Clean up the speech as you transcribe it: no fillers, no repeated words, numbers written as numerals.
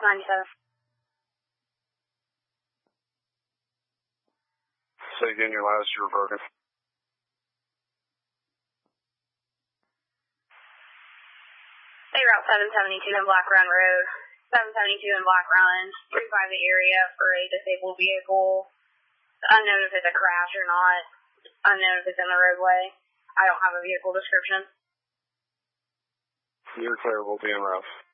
97. Say again, your last, you were broken. Hey, Route 772 in Black Run Road. 772 in Black Run. 35 the area for a disabled vehicle. Unknown if it's a crash or not. Unknown if it's in the roadway. I don't have a vehicle description. You're clear, we'll be in rough.